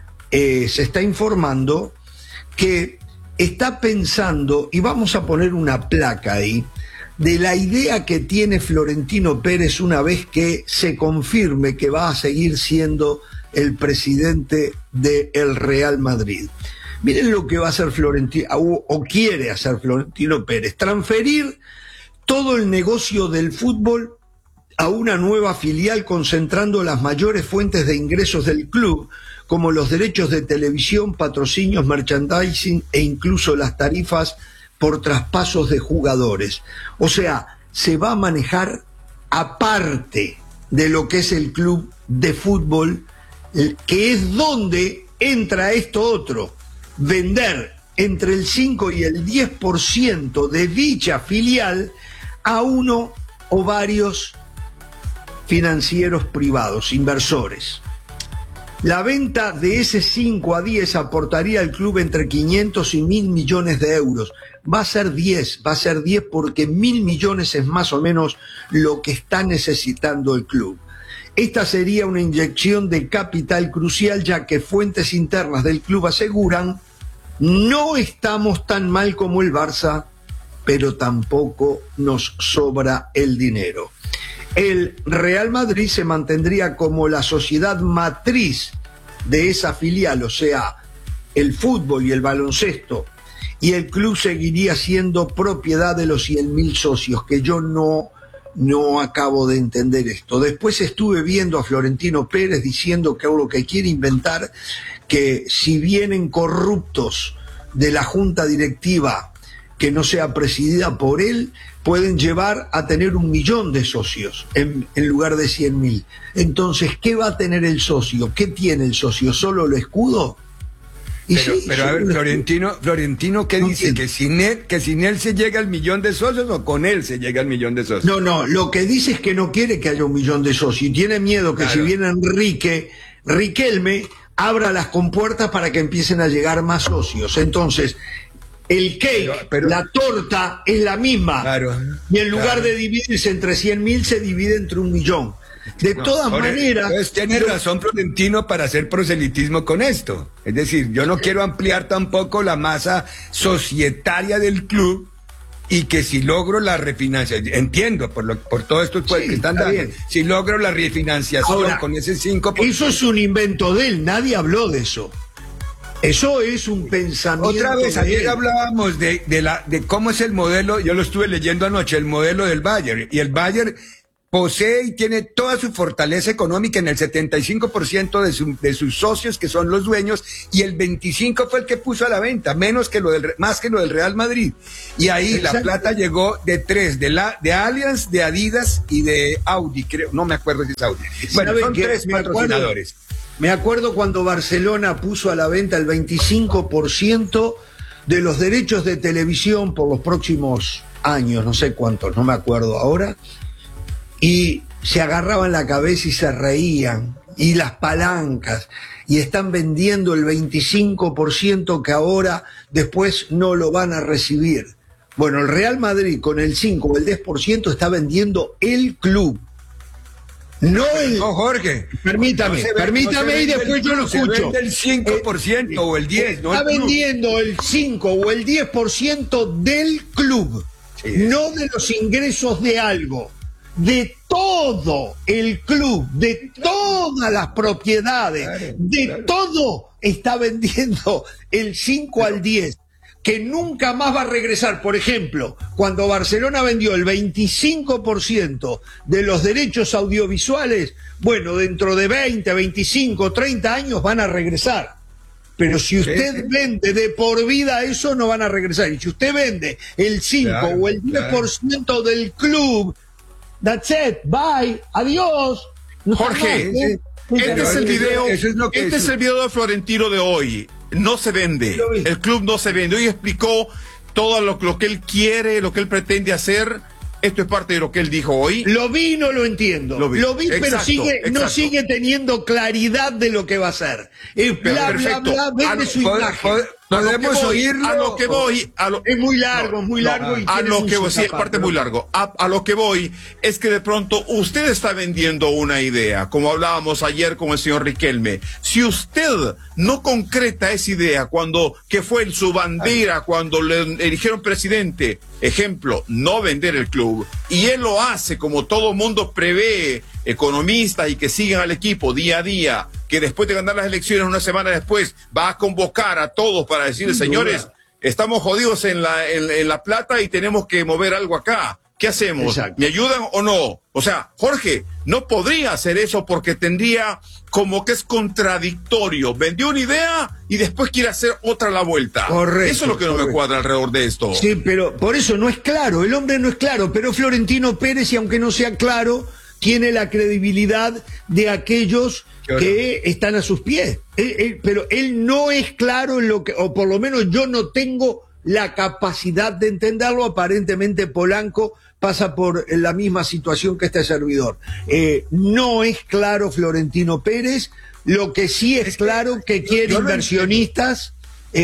se está informando que está pensando, y vamos a poner una placa ahí, de la idea que tiene Florentino Pérez una vez que se confirme que va a seguir siendo el presidente del Real Madrid. Miren lo que va a hacer Florentino, o quiere hacer Florentino Pérez: transferir todo el negocio del fútbol a una nueva filial, concentrando las mayores fuentes de ingresos del club, como los derechos de televisión, patrocinios, merchandising e incluso las tarifas por traspasos de jugadores. O sea, se va a manejar aparte de lo que es el club de fútbol, que es donde entra esto otro: vender entre el 5 y el 10% de dicha filial a uno o varios financieros privados, inversores. La venta de ese 5 a 10 aportaría al club entre 500 y 1.000 millones de euros. Va a ser 10 porque 1.000 millones es más o menos lo que está necesitando el club. Esta sería una inyección de capital crucial, ya que fuentes internas del club aseguran: no estamos tan mal como el Barça, pero tampoco nos sobra el dinero. El Real Madrid se mantendría como la sociedad matriz de esa filial, o sea, el fútbol y el baloncesto, y el club seguiría siendo propiedad de los 100.000 socios, que yo no acabo de entender esto. Después estuve viendo a Florentino Pérez diciendo que lo que quiere inventar, que si vienen corruptos de la junta directiva que no sea presidida por él, pueden llevar a tener 1 millón de socios en lugar de 100.000. Entonces, ¿qué va a tener el socio? ¿Qué tiene el socio? ¿Solo el escudo? Pero a ver, Florentino, ¿qué dice? ¿Que sin él se llega al 1 millón de socios o con él se llega al 1 millón de socios? No, lo que dice es que no quiere que haya 1 millón de socios y tiene miedo que, claro, si viene Riquelme abra las compuertas para que empiecen a llegar más socios. Entonces, el cake, la torta es la misma, claro, y en lugar de dividirse entre 100.000 se divide entre 1 millón. De todas maneras... Entonces tiene razón Florentino para hacer proselitismo con esto. Es decir, yo no quiero ampliar tampoco la masa societaria del club, y que si logro la refinanciación, entiendo por todo esto que están dando, si logro la refinanciación ahora, con ese 5%... Eso es un invento de él, nadie habló de eso. Eso es un pensamiento. Otra vez, ayer hablábamos de cómo es el modelo, yo lo estuve leyendo anoche, el modelo del Bayern, y el Bayern posee y tiene toda su fortaleza económica en el 75% de sus socios, que son los dueños, y el 25% fue el que puso a la venta, más que lo del Real Madrid. Y ahí la plata llegó de tres, de Allianz, de Adidas y de Audi, creo, no me acuerdo si es Audi. Bueno, son tres patrocinadores. Me acuerdo cuando Barcelona puso a la venta el 25% de los derechos de televisión por los próximos años, no sé cuántos, no me acuerdo ahora, y se agarraban la cabeza y se reían, y las palancas, y están vendiendo el 25% que ahora después no lo van a recibir. Bueno, el Real Madrid con el 5 o el 10% está vendiendo el club. No, Jorge. Permítame, y después yo lo escucho. Se vende el 5% o el 10%, ¿no? Está vendiendo el 5 o el 10% del club, no de los ingresos de algo, de todo el club, de todas las propiedades, todo está vendiendo el 5 al 10%. Que nunca más va a regresar. Por ejemplo, cuando Barcelona vendió el 25% de los derechos audiovisuales, bueno, dentro de 20, 25, 30 años van a regresar. Pero si usted vende de por vida eso, no van a regresar. Y si usted vende el 5 o el 10% del club, that's it, bye, adiós. Jorge, este es el video, este es el video de Florentino de hoy. No se vende, el club no se vende. Hoy explicó todo lo que él quiere, lo que él pretende hacer. Esto es parte de lo que él dijo hoy. Lo vi y no lo entiendo. Lo vi, pero no sigue teniendo claridad de lo que va a hacer. Bla, bla, bla, vende su imagen. Podemos oírlo. A lo que voy. Es muy largo, y a lo que voy, sí, es parte muy largo. A lo que voy es que de pronto usted está vendiendo una idea, como hablábamos ayer con el señor Riquelme. Si usted no concreta esa idea que fue su bandera cuando le eligieron presidente, ejemplo, no vender el club, y él lo hace como todo mundo prevé, economistas y que siguen al equipo día a día, que después de ganar las elecciones, una semana después, va a convocar a todos para decirles, señores, estamos jodidos en la plata y tenemos que mover algo acá. ¿Qué hacemos? Exacto. ¿Me ayudan o no? O sea, Jorge, no podría hacer eso porque tendría como que es contradictorio. Vendió una idea y después quiere hacer otra a la vuelta. Correcto. Eso es lo que no me cuadra alrededor de esto. Sí, pero por eso no es claro. El hombre no es claro, pero Florentino Pérez, y aunque no sea claro, tiene la credibilidad de aquellos que están a sus pies. Pero él no es claro en lo que, o por lo menos yo no tengo la capacidad de entenderlo. Aparentemente Polanco pasa por la misma situación que este servidor. No es claro Florentino Pérez. Lo que sí es claro que quiere inversionistas.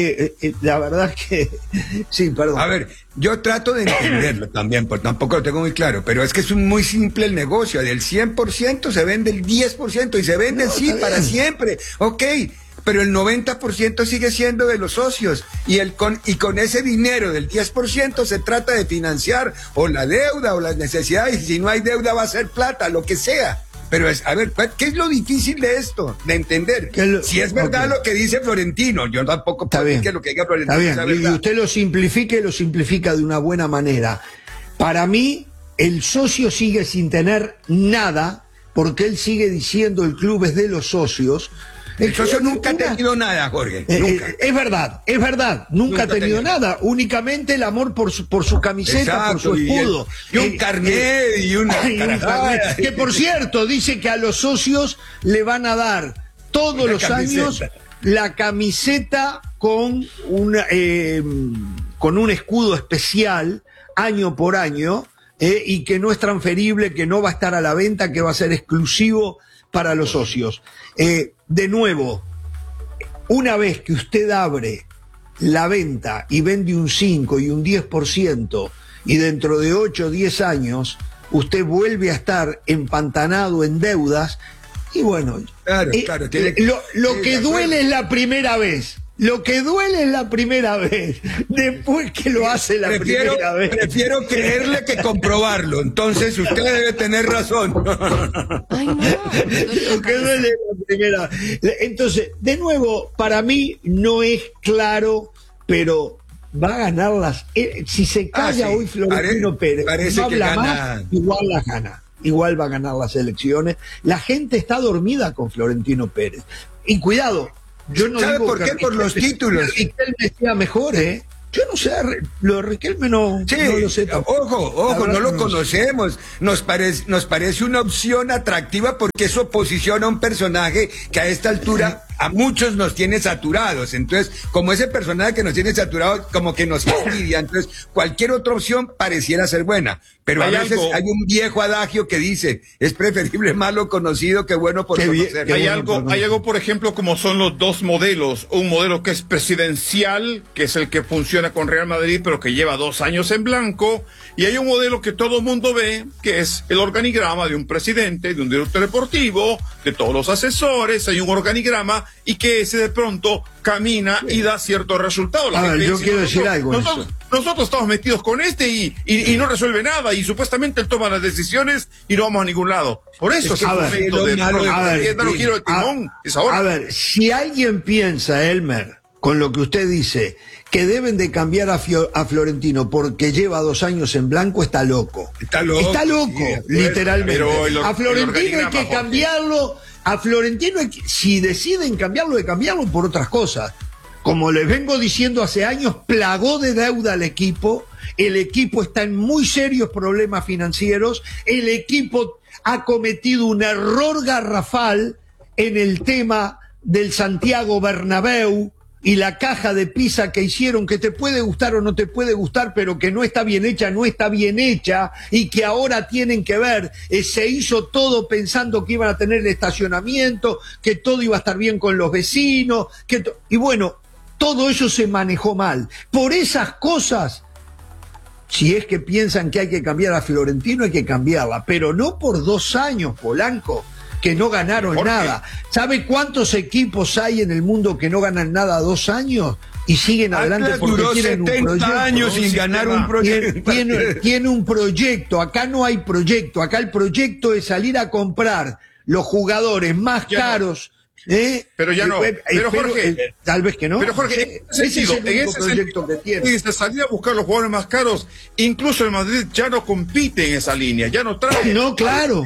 La verdad que... Sí, perdón. A ver, yo trato de entenderlo también, porque tampoco lo tengo muy claro, pero es que es muy simple el negocio. Del 100% se vende el 10% y se vende para siempre. Ok, pero el 90% sigue siendo de los socios y con ese dinero del 10% se trata de financiar o la deuda o las necesidades, y si no hay deuda va a ser plata, lo que sea. Pero a ver, ¿qué es lo difícil de esto? De entender. Si es verdad lo que dice Florentino, yo tampoco puedo decir que lo que diga Florentino es verdad. Y usted lo simplifica de una buena manera. Para mí, el socio sigue sin tener nada, porque él sigue diciendo el club es de los socios. El socio nunca ha tenido nada, Jorge. Nunca. Es verdad. Nunca ha tenido nada. Únicamente el amor por su camiseta, exacto, por su escudo. Y un carnet y una carajada. Que por cierto, dice que a los socios le van a dar todos los años la camiseta con un escudo especial, año por año, y que no es transferible, que no va a estar a la venta, que va a ser exclusivo para los socios. De nuevo, una vez que usted abre la venta y vende un 5 y un 10%, y dentro de 8 o 10 años usted vuelve a estar empantanado en deudas. Y bueno, claro, lo que duele es la primera vez. Lo que duele es la primera vez. Después que lo hace la primera vez. Prefiero creerle que comprobarlo. Entonces usted debe tener razón. Ay, no. Lo que duele es la primera vez. Entonces, de nuevo, para mí no es claro, pero va a ganar las. Si se calla hoy Florentino Pérez, parece no que habla gana. más, igual las gana. Igual va a ganar las elecciones. La gente está dormida con Florentino Pérez. Y cuidado. Yo no ¿Sabe digo por qué? Por los títulos. Riquelme sea mejor, ¿eh? Yo no sé, lo de Riquelme no lo sé. Ojo, no lo conocemos. Nos parece una opción atractiva porque eso posiciona a un personaje que a esta altura a muchos nos tiene saturados. Entonces, como ese personaje que nos tiene saturados, como que nos fastidia. Entonces, cualquier otra opción pareciera ser buena. Pero a veces hay un viejo adagio que dice, es preferible malo conocido que bueno por conocer. Hay algo, por ejemplo, como son los dos modelos. Un modelo que es presidencial, que es el que funciona con Real Madrid, pero que lleva 2 años en blanco. Y hay un modelo que todo el mundo ve, que es el organigrama de un presidente, de un director deportivo, de todos los asesores. Hay un organigrama y que ese de pronto camina y da ciertos resultados. A ver, yo quiero decir algo. Nosotros estamos metidos con y no resuelve nada, y supuestamente él toma las decisiones y no vamos a ningún lado. Por eso es el momento de dar un giro de timón. Es ahora. A ver, si alguien piensa, Elmer, con lo que usted dice, que deben de cambiar a Florentino porque lleva 2 años en blanco, está loco. Está loco, sí, literalmente. A Florentino hay que cambiarlo. A Florentino, si deciden cambiarlo, de cambiarlo por otras cosas. Como les vengo diciendo hace años, plagó de deuda al equipo. El equipo está en muy serios problemas financieros. El equipo ha cometido un error garrafal en el tema del Santiago Bernabéu y la caja de pizza que hicieron, que te puede gustar o no te puede gustar, pero que no está bien hecha, y que ahora tienen que ver, se hizo todo pensando que iban a tener estacionamiento, que todo iba a estar bien con los vecinos, y bueno, todo eso se manejó mal. Por esas cosas, si es que piensan que hay que cambiar a Florentino, hay que cambiarla, pero no por 2 años, Polanco, que no ganaron nada. ¿Sabe cuántos equipos hay en el mundo que no ganan nada 2 años y siguen adelante porque tienen un proyecto? 70 años sin ganar un proyecto. Tiene un proyecto. Acá no hay proyecto. Acá el proyecto es salir a comprar los jugadores más caros. Pero ya no. Pero Jorge, tal vez que no. Pero Jorge, ese es el único proyecto que tiene. Salir a buscar los jugadores más caros, incluso el Madrid ya no compite en esa línea, ya no trae. No, claro.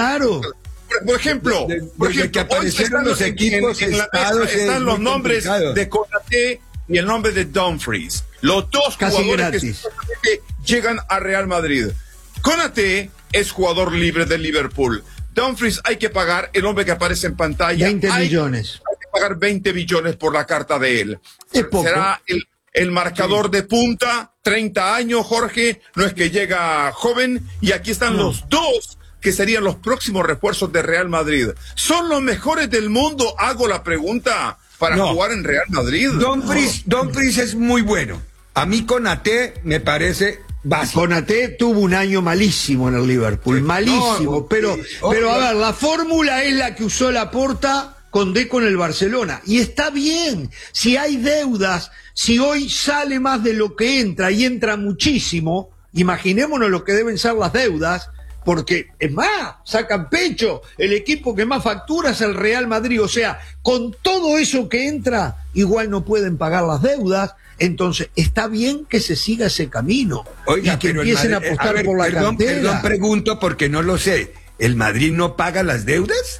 Por ejemplo, que aparecieron los equipos están los nombres de Konaté y el nombre de Dumfries, los dos casi jugadores gratis que llegan a Real Madrid. Konaté es jugador libre del Liverpool. Dumfries hay que pagar, el hombre que aparece en pantalla, 20 millones. Hay que pagar 20 millones por la carta de él. Es poco. Será el marcador de punta, 30 años, Jorge, no es que llega joven, y aquí están los dos que serían los próximos refuerzos de Real Madrid. ¿Son los mejores del mundo? Hago la pregunta para jugar en Real Madrid. Dumfries es muy bueno. A mí Konaté me parece básico. Konaté tuvo un año malísimo en el Liverpool, malísimo, pero a ver, la fórmula es la que usó Laporta con Deco en el Barcelona, y está bien. Si hay deudas, si hoy sale más de lo que entra y entra muchísimo, imaginémonos lo que deben ser las deudas, porque es más, sacan pecho, el equipo que más factura es el Real Madrid, o sea, con todo eso que entra, igual no pueden pagar las deudas. Entonces, está bien que se siga ese camino. Oiga, y que empiecen a apostar por la cantera. Perdón, pregunto porque no lo sé. ¿El Madrid no paga las deudas?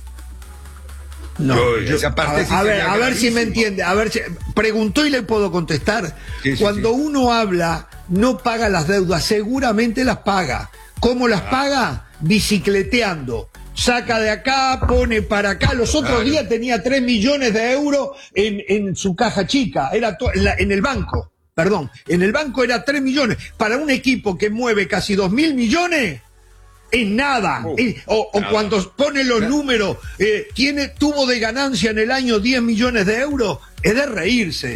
No, a ver si me entiende. Preguntó y le puedo contestar. Cuando uno habla, no paga las deudas, seguramente las paga. ¿Cómo las paga? Bicicleteando. Saca de acá, pone para acá. Los otros días tenía 3 millones de euros en su caja chica. Era en el banco. Perdón, en el banco era 3 millones. Para un equipo que mueve casi 2.000 millones, es nada. Cuando pone los números, tuvo de ganancia en el año 10 millones de euros, es de reírse eso.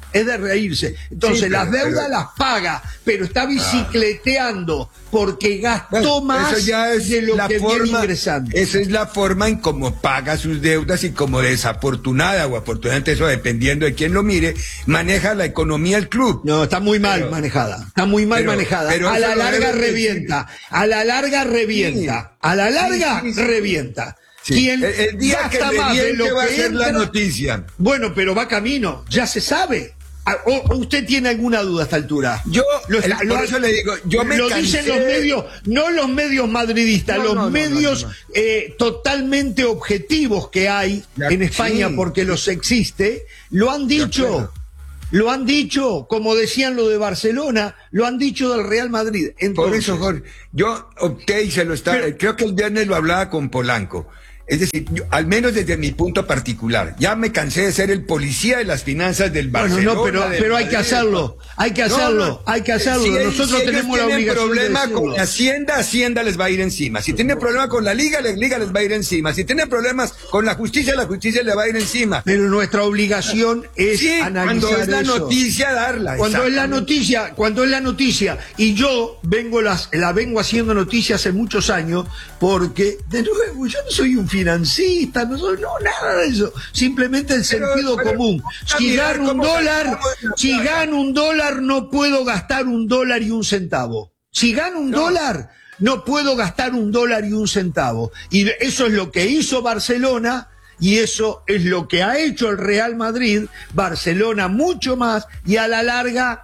es de reírse. Entonces, Sí, las deudas las paga, pero está bicicleteando porque gastó más eso ya es de lo la que viene forma, ingresando. esa es la forma en cómo paga sus deudas y como desafortunada o afortunadamente, eso dependiendo de quién lo mire, maneja la economía del club. No, está muy mal manejada. Está muy mal manejada. pero a eso la lo larga debe revienta. A la larga revienta. Sí. A la larga Sí. revienta. Sí. Quien El día que gasta más de reviente lo va a que ser la entra, noticia. Bueno, pero va camino. Ya se sabe. ¿O usted tiene alguna duda a esta altura? Por eso le digo, yo me lo cansé. dicen los medios, no los medios madridistas, los medios totalmente objetivos que hay en España, sí, porque los existe, lo han dicho. Lo han dicho, como decían lo de Barcelona, lo han dicho del Real Madrid. Entonces, por eso, Jorge, yo opté y creo que el viernes lo hablaba con Polanco. Es decir, al menos desde mi punto particular, ya me cansé de ser el policía de las finanzas del Barcelona. Bueno, no, pero hay que hacerlo, hay que hacerlo. Nosotros tenemos la obligación. Si tienen problema con Hacienda les va a ir encima. Si tienen problema con la Liga les va a ir encima. Si tienen problemas con la justicia le va a ir encima. Pero nuestra obligación es analizar cuando es la eso. Noticia, darla. Cuando es la noticia, y yo la vengo haciendo noticia hace muchos años, porque, de nuevo, yo no soy un financista, no nada de eso, simplemente el sentido común. Si gano un dólar, no puedo gastar $1 y 1 centavo. Si gano un dólar, no puedo gastar $1 y 1 centavo. Y eso es lo que hizo Barcelona, y eso es lo que ha hecho el Real Madrid. Barcelona mucho más, y a la larga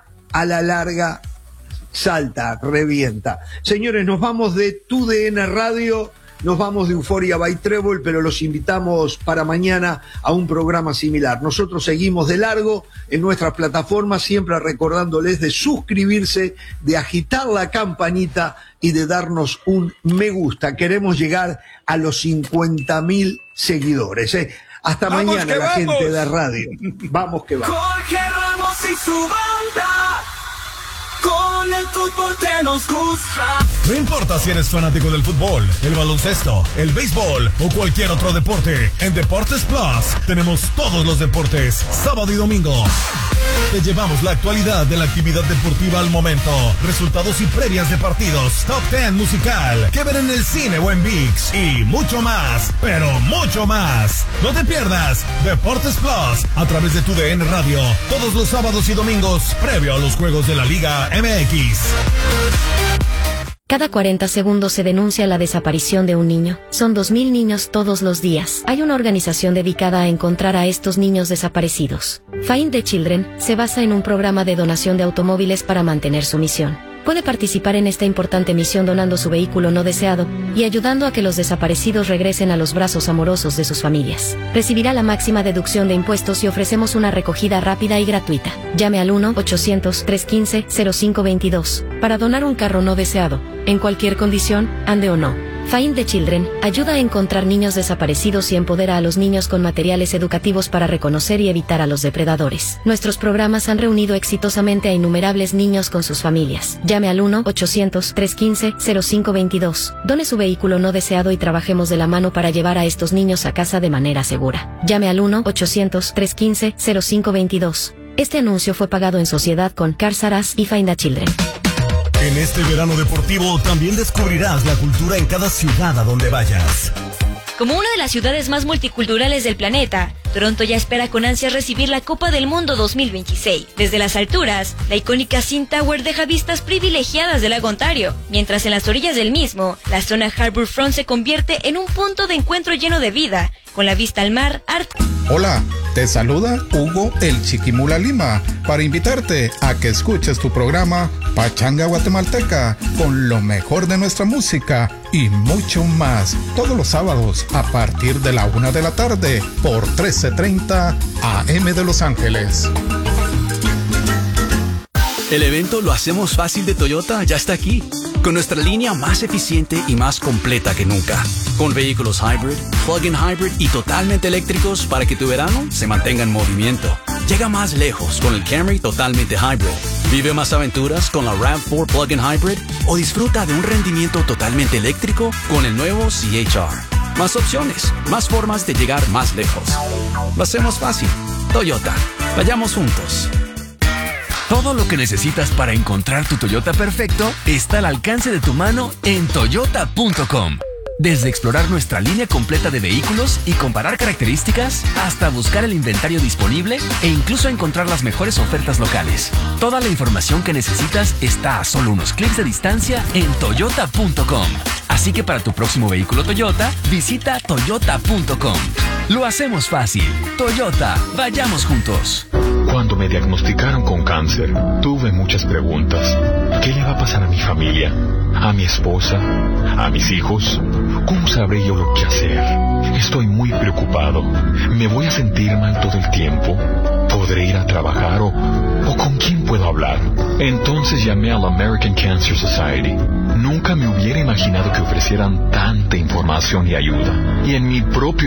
salta, revienta. Señores, nos vamos de TUDN Radio. Nos vamos de Euphoria by Trébol, pero los invitamos para mañana a un programa similar. Nosotros seguimos de largo en nuestras plataformas, siempre recordándoles de suscribirse, de agitar la campanita y de darnos un me gusta. Queremos llegar a los 50.000 seguidores. Hasta mañana, la gente de radio. Vamos que vamos. Jorge Ramos y su banda. Con el fútbol que nos gusta. No importa si eres fanático del fútbol, el baloncesto, el béisbol o cualquier otro deporte, en Deportes Plus tenemos todos los deportes, sábado y domingo. Te llevamos la actualidad de la actividad deportiva al momento, resultados y previas de partidos, top 10 musical, que ver en el cine o en ViX y mucho más, pero mucho más. No te pierdas Deportes Plus a través de TUDN Radio, todos los sábados y domingos, previo a los juegos de la Liga MX. Cada 40 segundos se denuncia la desaparición de un niño. Son 2.000 niños todos los días. Hay una organización dedicada a encontrar a estos niños desaparecidos. Find the Children se basa en un programa de donación de automóviles para mantener su misión. Puede participar en esta importante misión donando su vehículo no deseado y ayudando a que los desaparecidos regresen a los brazos amorosos de sus familias. Recibirá la máxima deducción de impuestos y ofrecemos una recogida rápida y gratuita. Llame al 1-800-315-0522 para donar un carro no deseado, en cualquier condición, ande o no. Find the Children ayuda a encontrar niños desaparecidos y empodera a los niños con materiales educativos para reconocer y evitar a los depredadores. Nuestros programas han reunido exitosamente a innumerables niños con sus familias. Llame al 1-800-315-0522. Done su vehículo no deseado y trabajemos de la mano para llevar a estos niños a casa de manera segura. Llame al 1-800-315-0522. Este anuncio fue pagado en sociedad con Cars R Us y Find the Children. En este verano deportivo también descubrirás la cultura en cada ciudad a donde vayas. Como una de las ciudades más multiculturales del planeta, Toronto ya espera con ansias recibir la Copa del Mundo 2026. Desde las alturas, la icónica CN Tower deja vistas privilegiadas del lago Ontario, mientras en las orillas del mismo, la zona Harbourfront se convierte en un punto de encuentro lleno de vida, con la vista al mar, arte. Hola, te saluda Hugo el Chiquimula Lima para invitarte a que escuches tu programa Pachanga Guatemalteca con lo mejor de nuestra música y mucho más todos los sábados a partir de la 1 de la tarde por 1330 AM de Los Ángeles. El evento Lo Hacemos Fácil de Toyota ya está aquí, con nuestra línea más eficiente y más completa que nunca, con vehículos hybrid, plug-in hybrid y totalmente eléctricos para que tu verano se mantenga en movimiento. Llega más lejos con el Camry totalmente hybrid. Vive más aventuras con la RAV4 plug-in hybrid o disfruta de un rendimiento totalmente eléctrico con el nuevo CHR. Más opciones, más formas de llegar más lejos. Lo hacemos fácil. Toyota. Vayamos juntos. Todo lo que necesitas para encontrar tu Toyota perfecto está al alcance de tu mano en toyota.com. Desde explorar nuestra línea completa de vehículos y comparar características, hasta buscar el inventario disponible e incluso encontrar las mejores ofertas locales. Toda la información que necesitas está a solo unos clics de distancia en toyota.com. Así que para tu próximo vehículo Toyota, visita toyota.com. Lo hacemos fácil. Toyota, vayamos juntos. Cuando me diagnosticaron con cáncer, tuve muchas preguntas. ¿Qué le va a pasar a mi familia? ¿A mi esposa? ¿A mis hijos? ¿Cómo sabré yo lo que hacer? Estoy muy preocupado. ¿Me voy a sentir mal todo el tiempo? ¿Podré ir a trabajar o con quién puedo hablar? Entonces llamé a la American Cancer Society. Nunca me hubiera imaginado que ofrecieran tanta información y ayuda. Y en mi propio